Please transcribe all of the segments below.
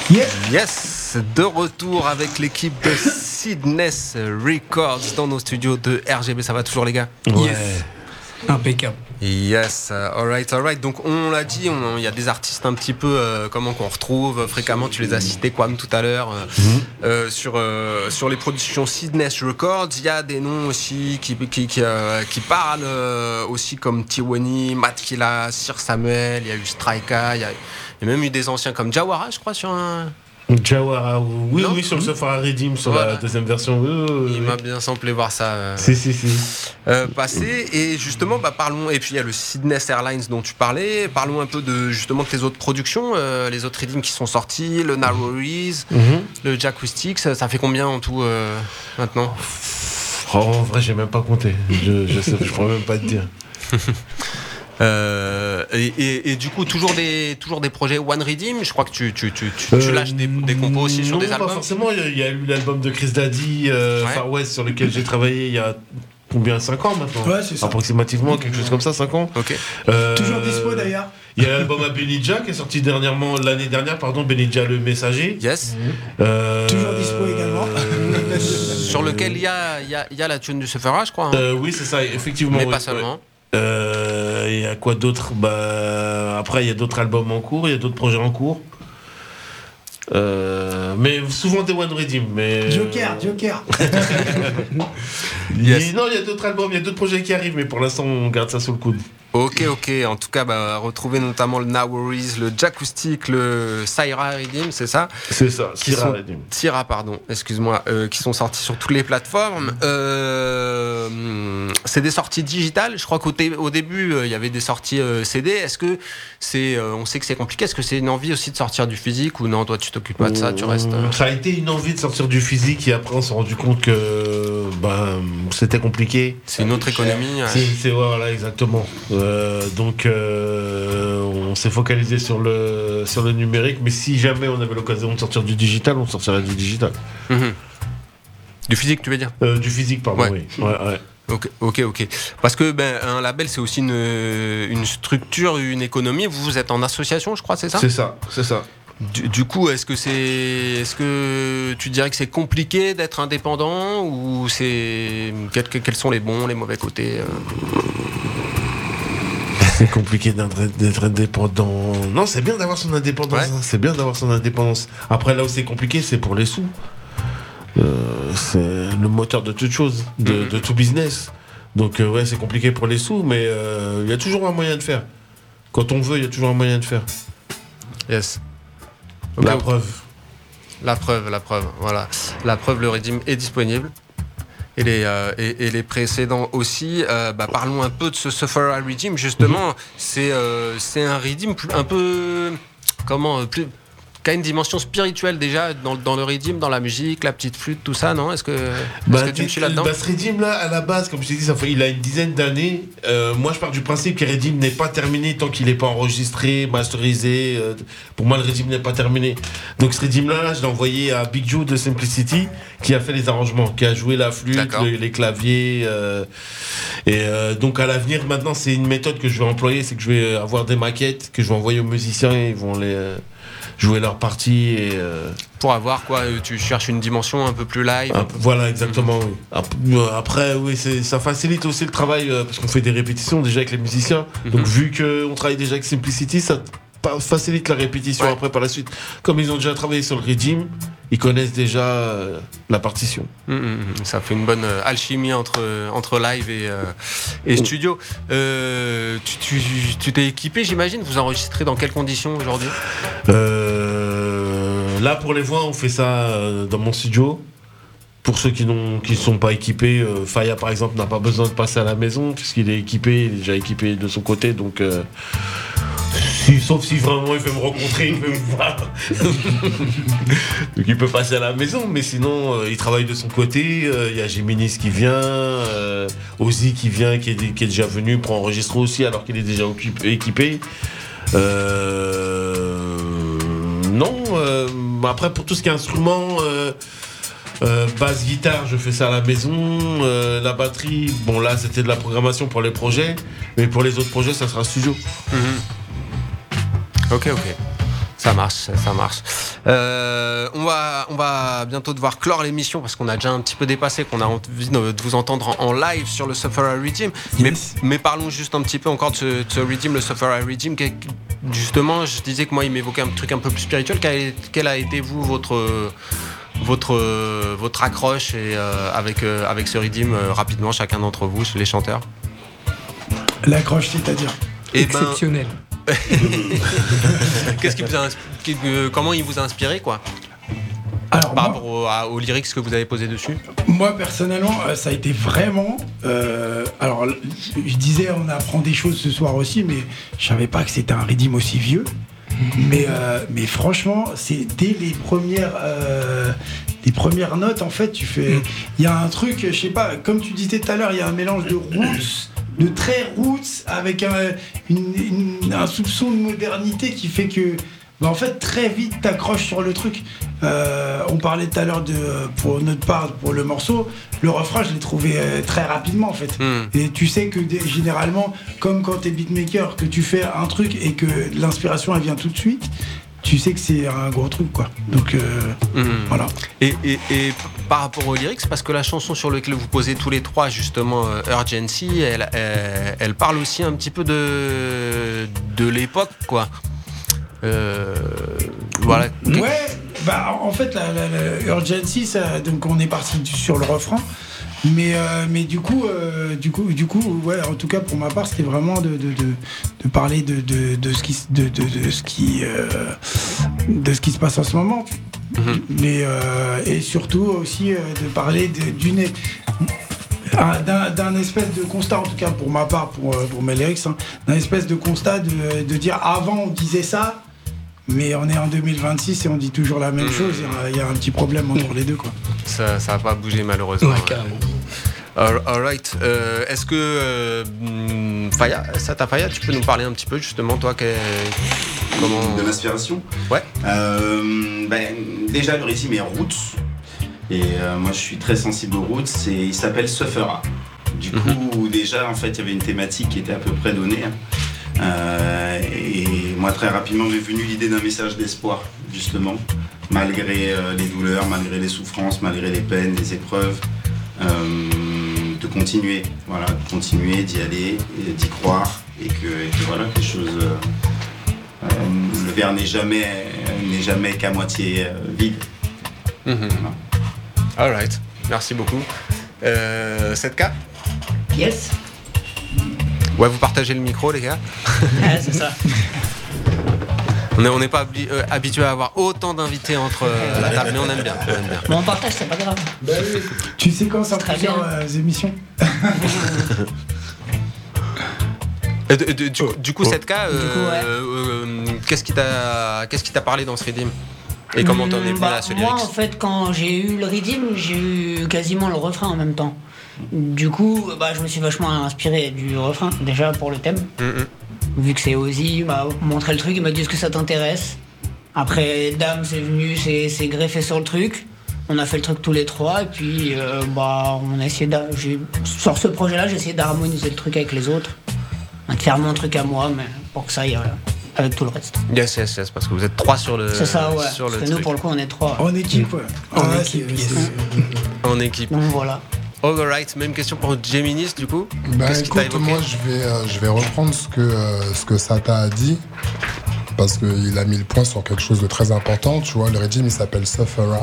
Yes, de retour avec l'équipe de Seedness Records dans nos studios de RGB. Ça va toujours, les gars? Yes. Impeccable. Yes, alright. Donc on l'a dit, il y a des artistes un petit peu qu'on retrouve fréquemment. Tu les as cités, Kwame, tout à l'heure. Sur les productions Seedness Records, il y a des noms aussi qui parlent aussi, comme Tiwani, Matt Killa, Sir Samuel. Il y a eu Strika, il y a même eu des anciens comme Jawara, je crois, sur un... Jawara, oui, sur le Safari Redeem, sur la deuxième version. Il m'a bien semblé voir ça passer. Et justement, parlons. Et puis il y a le Seedness Airlines dont tu parlais. Parlons un peu de justement tes autres productions, les autres redeems qui sont sortis, le Narrowies, le Jackoustic. Ça fait combien en tout maintenant? En vrai, j'ai même pas compté. Je pourrais même pas te dire. Et du coup, toujours des projets One Redeem. Je crois que tu lâches des compos aussi sur des albums. Pas forcément. Il y a eu l'album de Chris Daddy, Far West, sur lequel j'ai travaillé il y a combien, 5 ans maintenant? Ouais, c'est ça. Approximativement, quelque chose comme ça, 5 ans. Ok. Toujours dispo d'ailleurs. Il y a l'album à Benidja qui est sorti l'année dernière, Benidja le Messager. Yes. Toujours dispo également. Sur lequel il y a la tune du Sephora, je crois. Oui, c'est ça, effectivement. Mais pas seulement. Il y a quoi d'autre? Après, il y a d'autres albums en cours, il y a d'autres projets en cours. Mais souvent des One Redeem. Joker. Non, il y a d'autres albums, il y a d'autres projets qui arrivent, mais pour l'instant, on garde ça sous le coude. Ok. En tout cas, retrouvez notamment le Narrowies, le Jackoustic, le Syra Redeem, c'est ça? C'est ça, Syra, pardon, excuse-moi, qui sont sortis sur toutes les plateformes. C'est des sorties digitales. Je crois qu'au début, il y avait des sorties CD. Est-ce que on sait que c'est compliqué. Est-ce que c'est une envie aussi de sortir du physique, ou non, toi, tu t'occupes pas de ça, tu restes... Ça a été une envie de sortir du physique, et après, on s'est rendu compte que c'était compliqué. C'est une autre économie. Voilà, exactement. Donc on s'est focalisé sur le numérique, mais si jamais on avait l'occasion de sortir du digital, on sortirait du digital. Du physique, tu veux dire? Du physique, pardon, oui. Ouais. Ok. Parce que un label, c'est aussi une structure, une économie. Vous êtes en association, je crois, c'est ça? C'est ça. Du coup, est-ce que tu dirais que c'est compliqué d'être indépendant, ou quels sont les bons, les mauvais côtés? C'est compliqué d'être indépendant. Non, c'est bien d'avoir son indépendance. Ouais. C'est bien d'avoir son indépendance. Après, là où c'est compliqué, c'est pour les sous. C'est le moteur de toute chose, de tout business. Donc, c'est compliqué pour les sous, mais il y a toujours un moyen de faire. Quand on veut, il y a toujours un moyen de faire. Yes. Okay. La preuve. Voilà. La preuve, le Redeem est disponible. Et les précédents aussi. Parlons un peu de ce Sephora Redeem, justement. C'est un Redeem un peu... qui a une dimension spirituelle déjà dans le Redeem, dans la musique, la petite flûte, tout ça, non? Est-ce que tu me suis là-dedans? Ce Redeem là, à la base, comme je t'ai dit, il a une dizaine d'années. Moi, je pars du principe que Redeem n'est pas terminé tant qu'il n'est pas enregistré, masterisé. Pour moi, le Redeem n'est pas terminé. Donc ce Redeem là, je l'ai envoyé à Big Joe de Simplicity, qui a fait les arrangements, qui a joué la flûte, les claviers. Donc à l'avenir, maintenant, c'est une méthode que je vais employer, c'est que je vais avoir des maquettes que je vais envoyer aux musiciens, et ils vont les jouer leur partie, pour avoir quoi, tu cherches une dimension un peu plus live. Voilà, exactement. Oui. Après, oui, ça facilite aussi le travail, parce qu'on fait des répétitions déjà avec les musiciens. Donc vu qu'on travaille déjà avec Simplicity, ça facilite la répétition après par la suite. Comme ils ont déjà travaillé sur le Redeem, ils connaissent déjà la partition. Ça fait une bonne alchimie entre live et studio. Tu t'es équipé, j'imagine. Vous enregistrez dans quelles conditions aujourd'hui? Là, pour les voix, on fait ça dans mon studio. Pour ceux qui ne sont pas équipés, Faya par exemple n'a pas besoin de passer à la maison puisqu'il est déjà équipé de son côté, donc sauf si vraiment il veut me rencontrer, il veut me voir. Donc il peut passer à la maison, mais sinon il travaille de son côté. Il y a Géminis qui vient, Ozzy qui vient, qui est déjà venu pour enregistrer aussi alors qu'il est déjà équipé. Après, pour tout ce qui est instrument, basse, guitare, je fais ça à la maison. La batterie, bon là c'était de la programmation pour les projets, mais pour les autres projets ça sera studio. Ok. Ça marche. On va bientôt devoir clore l'émission parce qu'on a déjà un petit peu dépassé, qu'on a envie de vous entendre en live sur le Sufferer Regime. Mais parlons juste un petit peu encore de ce Regime, le Sufferer Regime. Justement, je disais que moi, il m'évoquait un truc un peu plus spirituel. Quel a été, vous, votre accroche avec ce Redeem, rapidement, chacun d'entre vous, les chanteurs? L'accroche, c'est-à-dire exceptionnel. Comment il vous a inspiré, quoi? Alors, par rapport aux lyrics que vous avez posés dessus? Moi, personnellement, ça a été vraiment... alors, je disais, on apprend des choses ce soir aussi, mais je savais pas que c'était un Redeem aussi vieux. Mais franchement, c'est dès les premières notes, en fait, tu fais... Il y a un truc, je sais pas, comme tu disais tout à l'heure, il y a un mélange de roots, de très roots, avec un soupçon de modernité qui fait que... en fait, très vite, t'accroches sur le truc. On parlait tout à l'heure pour notre part, pour le morceau, le refrain, je l'ai trouvé très rapidement, en fait. Et tu sais que généralement, comme quand t'es beatmaker, que tu fais un truc et que l'inspiration, elle vient tout de suite, tu sais que c'est un gros truc, quoi. Donc, voilà. Et par rapport aux lyrics, parce que la chanson sur laquelle vous posez tous les trois, justement, Urgency, elle parle aussi un petit peu de l'époque, quoi. Voilà. Ouais, en fait, la Urgency, ça, donc on est parti sur le refrain, mais du coup, ouais, en tout cas pour ma part, c'était vraiment de parler de ce qui se passe en ce moment, mais et surtout aussi de parler d'un espèce de constat, en tout cas pour ma part, pour mes lyrics, d'un espèce de constat de dire avant on disait ça, mais on est en 2026 et on dit toujours la même chose. Il y a un petit problème entre les deux, quoi. Ça va pas bouger, malheureusement. Ouais, carrément. Alright. Est-ce que Faya, tu peux nous parler un petit peu, justement, toi, comment... De l'inspiration? Ouais. Déjà, le régime est roots. Et moi, je suis très sensible aux roots. Il s'appelle Sufferer. Du coup, déjà, en fait, il y avait une thématique qui était à peu près donnée. Et moi, très rapidement, m'est venue l'idée d'un message d'espoir, justement, malgré les douleurs, malgré les souffrances, malgré les peines, les épreuves, de continuer, voilà, d'y aller, et d'y croire, et que voilà, les choses, le verre n'est jamais qu'à moitié vide. Voilà. Alright, merci beaucoup. 7K? Yes. Ouais, vous partagez le micro, les gars. C'est ça. On n'est pas habitué à avoir autant d'invités entre la table, mais on aime bien. Bon, on partage, c'est pas grave. Tu sais quand ça plusieurs émissions. Du coup, 7K, qu'est-ce qui t'a parlé dans ce Redeem? Et comment t'en es venu à ce lyrics? Moi, en fait, quand j'ai eu le Redeem, j'ai eu quasiment le refrain en même temps. Du coup, je me suis vachement inspiré du refrain, déjà pour le thème. Vu que c'est Ozzy, il m'a montré le truc, il m'a dit est-ce que ça t'intéresse? Après, Dame, c'est venu, c'est greffé sur le truc. On a fait le truc tous les trois, et puis on a essayé sur ce projet-là, j'ai essayé d'harmoniser le truc avec les autres. De faire mon truc à moi, mais pour que ça aille avec tout le reste. Yes, parce que vous êtes trois sur le. C'est ça, ouais. Sur parce le que truc. nous, pour le coup, on est trois. En équipe, ouais. En équipe, En équipe. Donc voilà. Alright, même question pour Géminis, du coup. Écoute, moi je vais reprendre ce que Sata a dit, parce qu'il a mis le point sur quelque chose de très important. Tu vois, le régime il s'appelle Sufferer.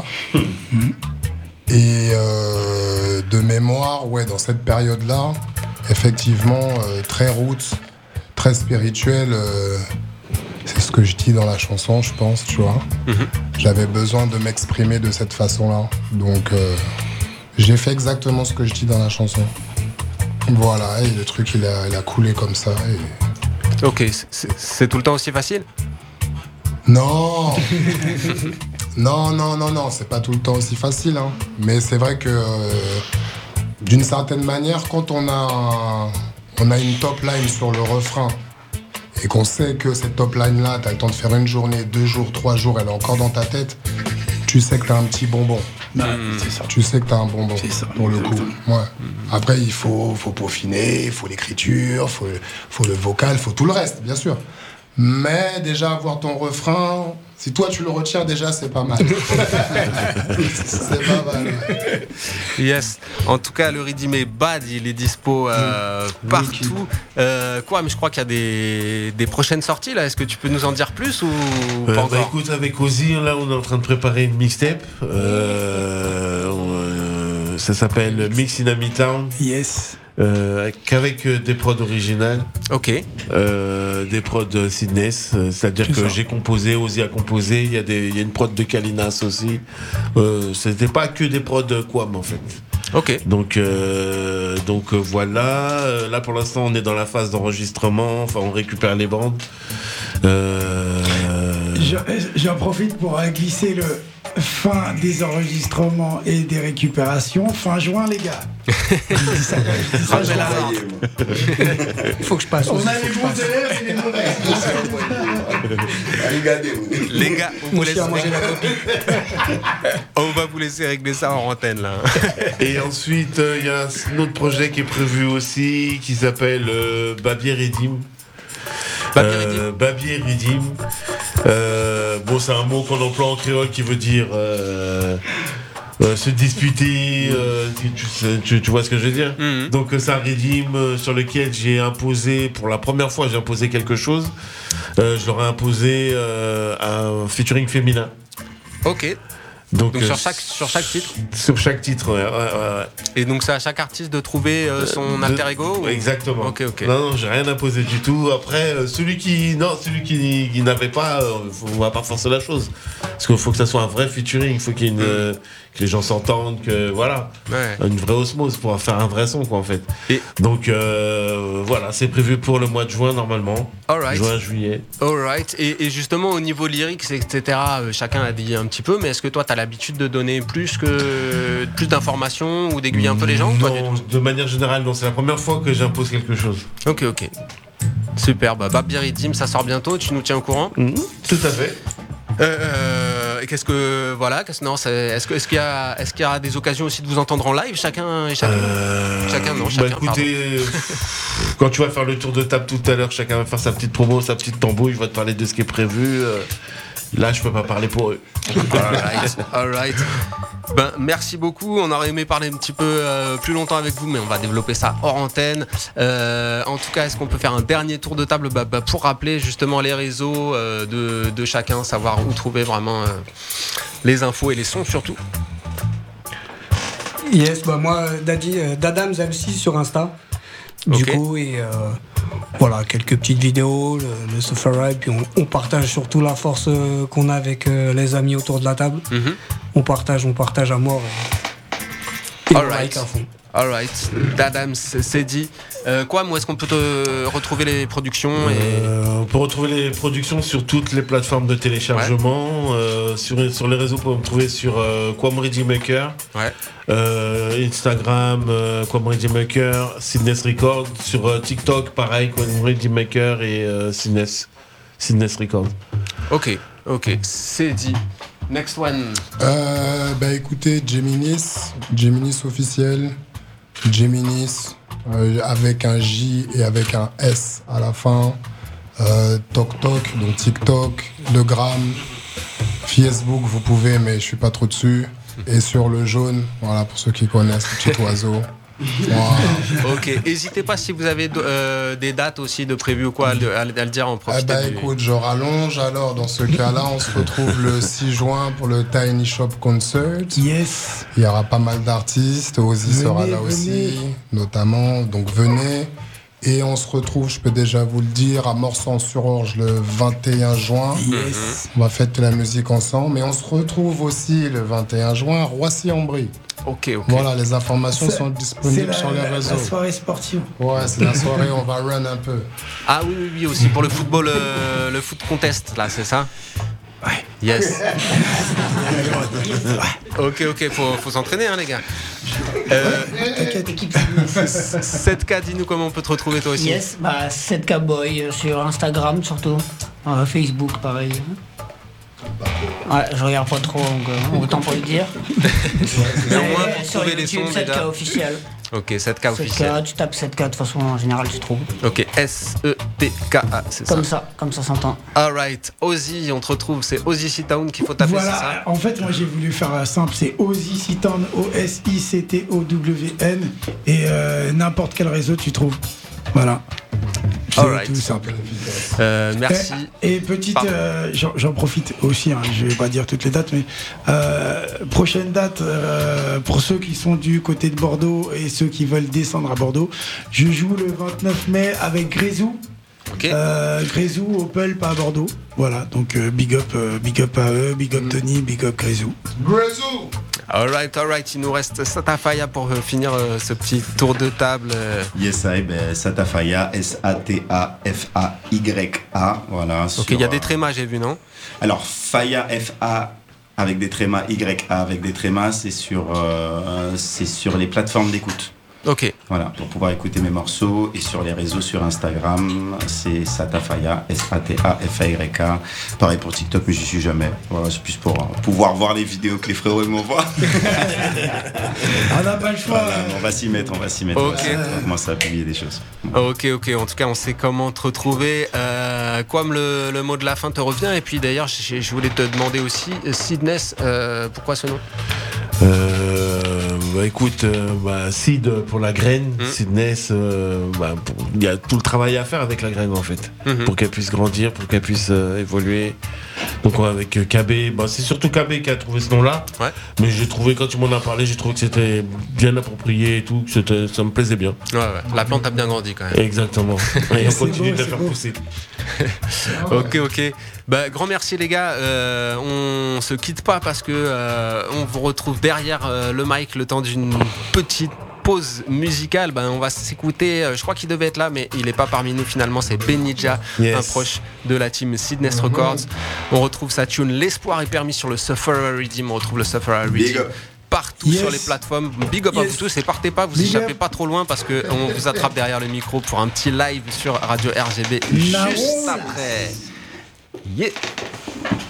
Et de mémoire, ouais, dans cette période-là, effectivement, très roots, très spirituel. C'est ce que je dis dans la chanson, je pense, tu vois. J'avais besoin de m'exprimer de cette façon-là. Donc, j'ai fait exactement ce que je dis dans la chanson. Voilà, et le truc, il a coulé comme ça. Et... Ok, c'est tout le temps aussi facile? Non. Non, c'est pas tout le temps aussi facile. Hein. Mais c'est vrai que, d'une certaine manière, quand on a une top line sur le refrain, et qu'on sait que cette top line-là, t'as le temps de faire une journée, 2 jours, 3 jours, elle est encore dans ta tête, tu sais que t'as un petit bonbon. C'est ça. Tu sais que t'as un bonbon, C'est ça, pour le exactement. coup. Ouais. Après, il faut peaufiner, il faut l'écriture, faut le vocal, faut tout le reste, bien sûr. Mais déjà, avoir ton refrain, si toi tu le retiens déjà, c'est pas mal. C'est pas mal. Yes. En tout cas, le Redeem est bad, il est dispo partout. Mais je crois qu'il y a des prochaines sorties là. Est-ce que tu peux nous en dire plus ou pas encore? Écoute, avec Ozzy, là, on est en train de préparer une mixtape. Ça s'appelle Mix in Amitown. Yes. Qu'avec des prods originales. Ok. Des prods Sydness, c'est-à-dire que j'ai composé, Ozzy a composé, il y a une prod de Kalinas aussi. C'était pas que des prods Quam en fait. Ok. Donc voilà. Là pour l'instant on est dans la phase d'enregistrement, enfin on récupère les bandes. J'en profite pour glisser le fin des enregistrements et des récupérations fin juin les gars. Faut que je passe. On a les bons élèves et les mauvais. Les gars, on, Moi je suis à manger la copie. on va vous laisser régler ça en antenne là. Et ensuite il y a un autre projet qui est prévu aussi qui s'appelle Babier Redeem. Babier Redeem. Bon, c'est un mot qu'on emploie en créole qui veut dire se disputer. Tu vois ce que je veux dire? Mm-hmm. Donc, c'est un redeem sur lequel j'ai imposé, pour la première fois, j'ai imposé quelque chose. Je leur ai imposé un featuring féminin. Ok. Donc sur chaque titre. Sur chaque titre, ouais. Et donc c'est à chaque artiste de trouver son alter ego ou... Exactement. Ok. Non, j'ai rien imposé du tout. Après, celui qui n'avait pas, on va pas forcer la chose. Parce qu'il faut que ça soit un vrai featuring. Il faut qu'il y ait que les gens s'entendent, que voilà, une vraie osmose pour faire un vrai son, quoi, en fait. Et donc voilà, c'est prévu pour le mois de juin normalement. Alright. Juin, juillet. Alright. Et justement au niveau lyrics, etc. Chacun a dit un petit peu, mais est-ce que toi t'as l'habitude de donner plus d'informations ou d'aiguiller un peu les gens? Non, de manière générale, non. C'est la première fois que j'impose quelque chose. Ok. Super. Babier Redeem, ça sort bientôt. Tu nous tiens au courant? Tout à fait. Est-ce qu'il y a des occasions aussi de vous entendre en live, chacun non, chacun. Écoutez, quand tu vas faire le tour de table tout à l'heure, chacun va faire sa petite promo, sa petite tambouille, je vais te parler de ce qui est prévu. Là, je peux pas parler pour eux. Alright. Merci beaucoup. On aurait aimé parler un petit peu plus longtemps avec vous, mais on va développer ça hors antenne. En tout cas, est-ce qu'on peut faire un dernier tour de table pour rappeler justement les réseaux de chacun, savoir où trouver vraiment les infos et les sons surtout? Yes, moi, Dadams MC sur Insta. Du coup, et voilà, quelques petites vidéos, le Sofara, et puis on partage surtout la force qu'on a avec les amis autour de la table. Mm-hmm. On partage à mort. Et on like à fond. Alright, Dadams, c'est dit. Où est-ce qu'on peut te retrouver les productions On peut retrouver les productions sur toutes les plateformes de téléchargement. Sur les réseaux, on peut me trouver sur Quam Redeem Maker. Instagram, Quam Redeem Maker, Sydness Records. Sur TikTok, pareil, Quam Redeem Maker et Sydness Records. Ok, c'est dit. Next one. Écoutez, Geminis officiel. Geminis avec un J et avec un S à la fin. Tok, donc TikTok, le Gram, Facebook, vous pouvez, mais je suis pas trop dessus. Et sur le jaune, voilà, pour ceux qui connaissent, le petit oiseau. Wow. Ok, n'hésitez pas si vous avez des dates aussi de prévues ou quoi, à le dire en profiter. Écoute, je rallonge alors. Dans ce cas-là, on se retrouve le 6 juin pour le Tiny Shop Concert. Yes. Il y aura pas mal d'artistes. Ozzy sera là aussi, notamment. Donc venez. Et on se retrouve, je peux déjà vous le dire, à Morsan-sur-Orge le 21 juin. Yes. On va fêter la musique ensemble. Mais on se retrouve aussi le 21 juin à Roissy-en-Brie. Ok. Voilà, les informations sont disponibles sur les réseaux. C'est la soirée sportive. Ouais, c'est la soirée, on va run un peu. Ah oui, aussi pour le football, le foot contest, là, c'est ça? Ouais. Yes. Ok, faut s'entraîner, les gars. 7K, dis-nous comment on peut te retrouver toi aussi. Yes, 7K Boy sur Instagram surtout. Facebook, pareil. Ouais, je regarde pas trop, donc autant pour le dire. Mais au moins pour sur trouver les YouTube, sons 7K déjà. officiel. Ok, 7K officiel. 7K, tu tapes 7K, de toute façon, en général, tu trouves. Ok, S-E-T-K-A, c'est ça. Comme ça s'entend. Alright, Ozzy, on te retrouve, c'est Ozzy C-Town qu'il faut taper, c'est ça? Voilà, en fait, moi j'ai voulu faire simple, c'est Ozzy C-Town, O-S-I-C-T-O-W-N, et n'importe quel réseau tu trouves. Voilà. C'est Alright. tout simple. Merci. Et petite, j'en profite aussi, hein, je vais pas dire toutes les dates, mais prochaine date pour ceux qui sont du côté de Bordeaux et ceux qui veulent descendre à Bordeaux, je joue le 29 mai avec Grézou. Ok. Grézou au Pulp à Bordeaux. Voilà, donc big up à eux, big up Tony, big up Grézou. Grézou. Alright, il nous reste Satafaya pour finir ce petit tour de table. Yes, Satafaya, S-A-T-A-F-A-Y-A. Voilà. Ok, il y a des trémas, j'ai vu, non? Alors, Faya, F-A avec des trémas, Y-A avec des trémas, c'est sur les plateformes d'écoute. Ok. Voilà, pour pouvoir écouter mes morceaux. Et sur les réseaux, sur Instagram, c'est Satafaya, S-A-T-A-F-A-Y-A. Pareil pour TikTok, mais j'y suis jamais. Voilà, c'est plus pour pouvoir voir les vidéos que les frérots m'envoient. On n'a pas le choix. Voilà, on va s'y mettre. Ok. On va commencer à publier des choses. Ok. En tout cas, on sait comment te retrouver. Quam, le mot de la fin te revient. Et puis d'ailleurs, je voulais te demander aussi, Sidness, pourquoi ce nom? Écoute, Sid pour la graine, Sidness, il y a tout le travail à faire avec la graine en fait, pour qu'elle puisse grandir, pour qu'elle puisse évoluer. Donc avec KB, c'est surtout KB qui a trouvé ce nom-là. Ouais. Mais j'ai trouvé, quand tu m'en as parlé, j'ai trouvé que c'était bien approprié et tout, que ça me plaisait bien. Ouais. La plante a bien grandi quand même. Exactement. Et on continue de la faire pousser. Ok. Grand merci les gars. On se quitte pas parce que on vous retrouve derrière le mic le temps d'une petite pause musicale. On va s'écouter, je crois qu'il devait être là mais il est pas parmi nous finalement, c'est Benija, un proche de la team Sidness Records. On retrouve sa tune L'espoir est permis sur le Sufferer Redeem. On retrouve le Sufferer Redeem partout sur les plateformes. Big up à vous tous et partez pas, vous échappez pas trop loin parce qu'on vous attrape derrière le micro pour un petit live sur Radio RGB juste après. Yeah.